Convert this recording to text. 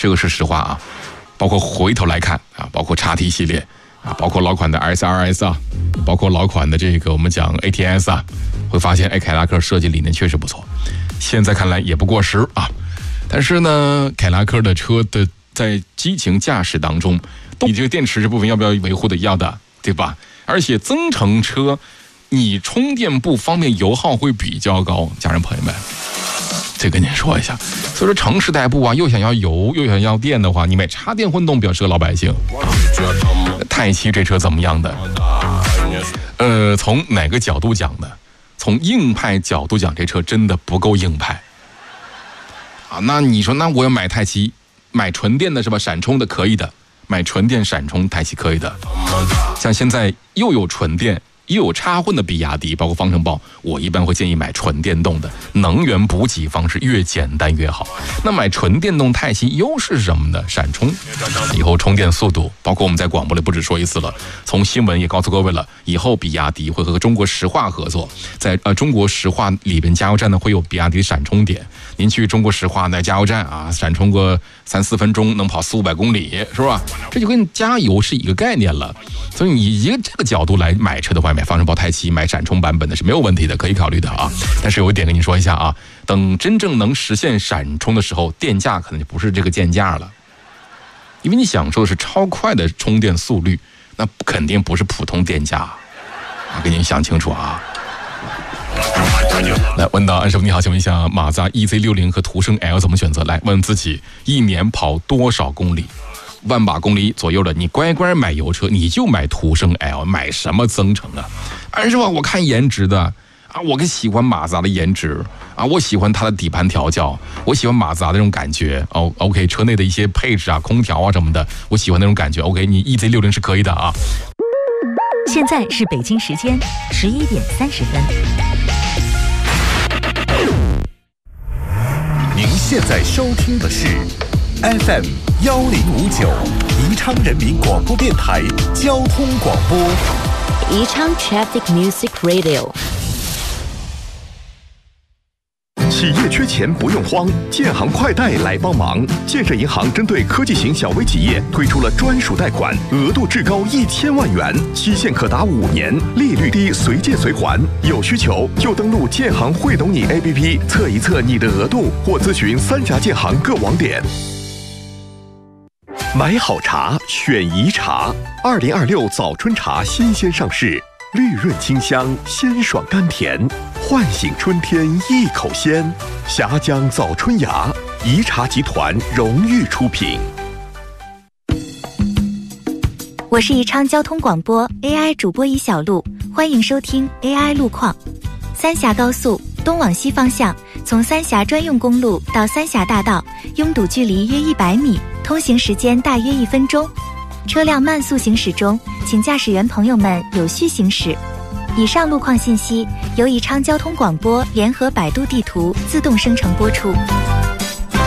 这个是实话啊。包括回头来看啊，包括XT系列啊，包括老款的 SRS 啊，包括老款的这个我们讲 ATS 啊，会发现凯迪拉克设计理念确实不错，现在看来也不过时啊。但是呢，凯迪拉克的车的在激情驾驶当中，你这个电池这部分要不要维护的？要的，对吧？而且增程车，你充电不方便，油耗会比较高，家人朋友们。这跟您说一下，所以说城市代步啊，又想要油又想要电的话，你买插电混动比较适合老百姓。泰七这车怎么样的？从哪个角度讲呢？从硬派角度讲，这车真的不够硬派啊。那你说，那我要买泰七，买纯电的是吧？闪充的可以的，买纯电闪充泰七可以的。像现在又有纯电又有插混的比亚迪，包括方程豹，我一般会建议买纯电动的，能源补给方式越简单越好。那买纯电动泰系优势是什么呢？闪充，以后充电速度，包括我们在广播里不止说一次了，从新闻也告诉各位了，以后比亚迪会和中国石化合作，在中国石化里边加油站呢会有比亚迪的闪充点，您去中国石化那加油站啊，闪充个3-4分钟能跑400-500公里，是吧？这就跟加油是一个概念了。所以你以这个角度来买车的话，买方程豹泰七，买闪充版本的是没有问题的，可以考虑的啊。但是有一点跟你说一下啊，等真正能实现闪充的时候，电价可能就不是这个电价了，因为你享受的是超快的充电速率，那肯定不是普通电价啊，给您想清楚啊。来问到安师傅你好，请问一下马自达 EZ60 和途胜 L 怎么选择？来问自己一年跑多少公里，万把公里左右的，你乖乖买油车，你就买途胜 L， 买什么增程啊？安师傅，我看颜值的啊，我更喜欢马自达的颜值啊，我喜欢它的底盘调教，我喜欢马自达的那种感觉。OK， 车内的一些配置啊，空调啊什么的，我喜欢那种感觉。OK， 你 EZ60 是可以的啊。 现在是北京时间11点30分。 您现在收听的是 FM 1059宜昌人民广播电台交通广播。 宜昌 Traffic Music Radio。 企业缺钱不用慌，建行快贷来帮忙。建设银行针对科技型小微企业推出了专属贷款，额度至高1000万元，期限可达5年，利率低，随借随还。有需求就登录建行会懂你 APP 测一测你的额度，或咨询3家建行各网点。买好茶，选宜茶。2026早春茶新鲜上市，绿润清香，鲜爽甘甜，唤醒春天一口鲜。峡江早春芽，宜茶集团荣誉出品。 我是宜昌交通广播 AI 主播一小璐，欢迎收听 AI 路况。三峡高速东往西方向，从三峡专用公路到三峡大道，拥堵距离约100米，通行时间大约1分钟。车辆慢速行驶中，请驾驶员朋友们有序行驶。以上路况信息由宜昌交通广播联合百度地图自动生成播出。